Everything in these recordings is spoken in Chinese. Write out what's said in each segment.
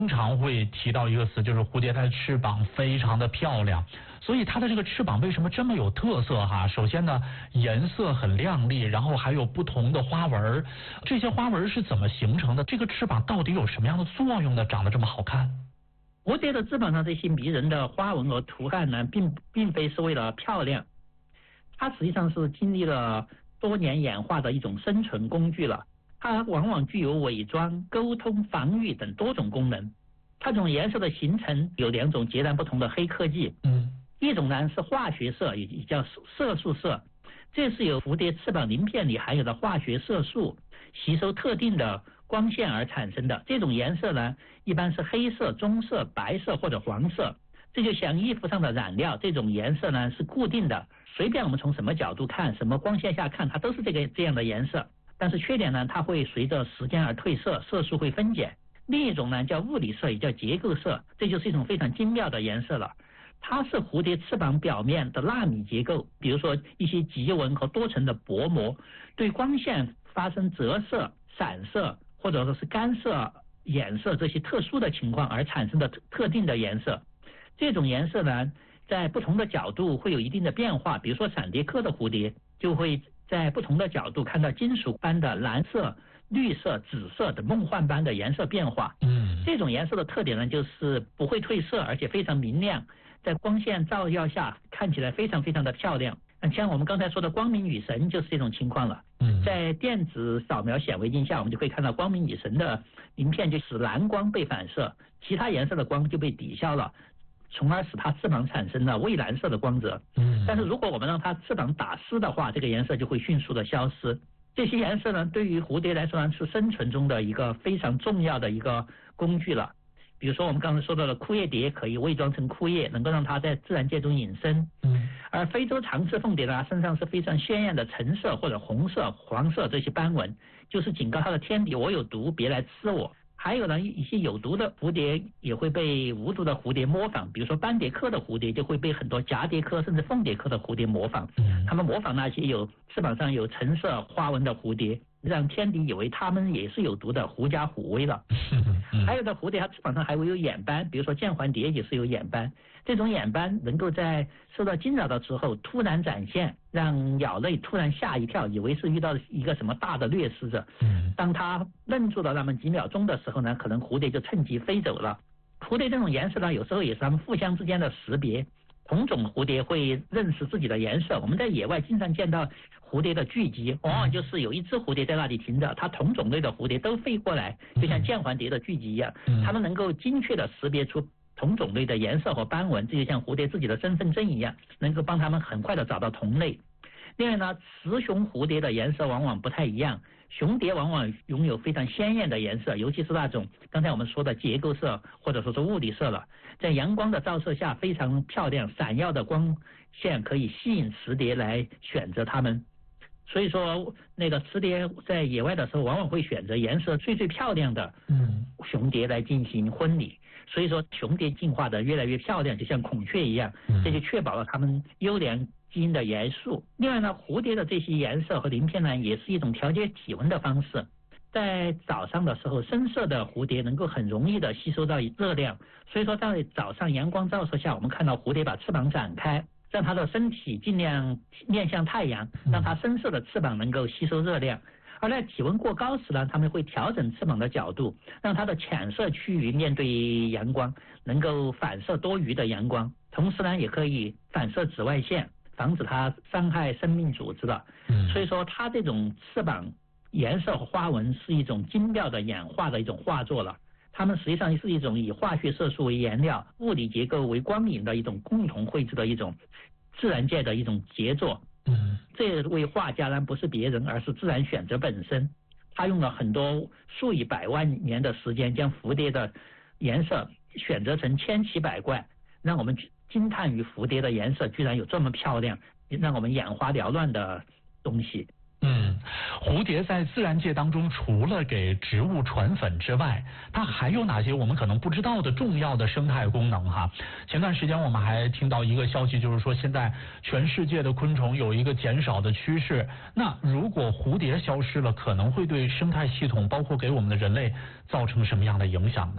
经常会提到一个词，就是蝴蝶它的翅膀非常的漂亮，所以它的这个翅膀为什么这么有特色哈？首先呢，颜色很亮丽，然后还有不同的花纹，这些花纹是怎么形成的？这个翅膀到底有什么样的作用呢？长得这么好看？ 蝴蝶的翅膀上这些迷人的花纹和图案呢，并非是为了漂亮，它实际上是经历了多年演化的一种生存工具了。它往往具有伪装、沟通、防御等多种功能。它这种颜色的形成有两种截然不同的黑科技。一种呢是化学色，也叫色素色，这是由蝴蝶翅膀鳞片里含有的化学色素吸收特定的光线而产生的。这种颜色呢，一般是黑色、棕色、白色或者黄色。这就像衣服上的染料，这种颜色呢是固定的，随便我们从什么角度看、什么光线下看，它都是这样的颜色。但是缺点呢，它会随着时间而褪色，色素会分解。另一种呢叫物理色，也叫结构色，这就是一种非常精妙的颜色了。它是蝴蝶翅膀表面的纳米结构，比如说一些极纹和多层的薄膜，对光线发生折射、散射或者说是干涉、衍射这些特殊的情况而产生的特定的颜色。这种颜色呢，在不同的角度会有一定的变化，比如说闪蝶科的蝴蝶就会在不同的角度看到金属般的蓝色、绿色、紫色等梦幻般的颜色变化。这种颜色的特点呢，就是不会褪色，而且非常明亮，在光线照耀下看起来非常非常的漂亮。像我们刚才说的光明女神就是这种情况了。在电子扫描显微镜下，我们就可以看到光明女神的鳞片就使蓝光被反射，其他颜色的光就被抵消了，从而使它翅膀产生了蔚蓝色的光泽。但是如果我们让它翅膀打湿的话，这个颜色就会迅速的消失。这些颜色呢，对于蝴蝶来说呢，是生存中的一个非常重要的一个工具了。比如说我们刚才说到的枯叶蝶可以伪装成枯叶，能够让它在自然界中隐身。而非洲长翅凤蝶呢，身上是非常鲜艳的橙色或者红色、黄色这些斑纹，就是警告它的天敌，我有毒，别来吃我。还有呢，一些有毒的蝴蝶也会被无毒的蝴蝶模仿，比如说斑蝶科的蝴蝶就会被很多蛱蝶科甚至凤蝶科的蝴蝶模仿。它们模仿那些有翅膀上有橙色花纹的蝴蝶，让天敌以为它们也是有毒的，狐假虎威了。还有的蝴蝶它翅膀上还会有眼斑，比如说剑环蝶也是有眼斑。这种眼斑能够在受到惊扰的时候突然展现，让鸟类突然吓一跳，以为是遇到一个什么大的掠食者。当它愣住了那么几秒钟的时候呢，可能蝴蝶就趁机飞走了。蝴蝶这种颜色呢，有时候也是它们互相之间的识别。同种蝴蝶会认识自己的颜色，我们在野外经常见到蝴蝶的聚集，往往就是有一只蝴蝶在那里停着，它同种类的蝴蝶都飞过来，就像剑环蝶的聚集一样。它们能够精确的识别出同种类的颜色和斑纹，这就像蝴蝶自己的身份证一样，能够帮它们很快的找到同类。另外呢，雌雄蝴蝶的颜色往往不太一样，雄蝶往往拥有非常鲜艳的颜色，尤其是那种刚才我们说的结构色或者说是物理色了，在阳光的照射下非常漂亮，闪耀的光线可以吸引雌蝶来选择它们。所以说那个雌蝶在野外的时候往往会选择颜色最漂亮的雄蝶来进行婚礼。所以说雄蝶进化的越来越漂亮，就像孔雀一样，这就确保了它们优良基因的元素。另外呢，蝴蝶的这些颜色和鳞片呢，也是一种调节体温的方式。在早上的时候，深色的蝴蝶能够很容易的吸收到热量，所以说在早上阳光照射下，我们看到蝴蝶把翅膀展开，让它的身体尽量面向太阳，让它深色的翅膀能够吸收热量。而在体温过高时呢，它们会调整翅膀的角度，让它的浅色区域面对阳光，能够反射多余的阳光，同时呢也可以反射紫外线，防止它伤害生命组织的。所以说它这种翅膀颜色和花纹是一种精妙的演化的一种画作了。它们实际上是一种以化学色素为颜料、物理结构为光影的一种共同绘制的一种自然界的一种杰作。这位画家呢不是别人，而是自然选择本身。他用了很多数以百万年的时间，将蝴蝶的颜色选择成千奇百怪，让我们惊叹于蝴蝶的颜色居然有这么漂亮，让我们眼花缭乱的东西。 蝴蝶在自然界当中，除了给植物传粉之外，它还有哪些我们可能不知道的重要的生态功能哈？前段时间我们还听到一个消息，就是说现在全世界的昆虫有一个减少的趋势。那如果蝴蝶消失了，可能会对生态系统，包括给我们的人类造成什么样的影响呢？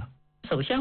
首先